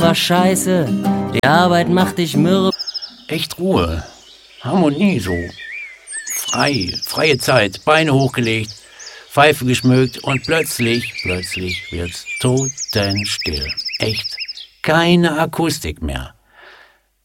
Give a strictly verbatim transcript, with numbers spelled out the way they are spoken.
war scheiße, die Arbeit macht dich mürbe. Echt Ruhe, Harmonie so. Frei, freie Zeit, Beine hochgelegt, Pfeife geschmückt und plötzlich, plötzlich wird's totenstill. Echt, keine Akustik mehr.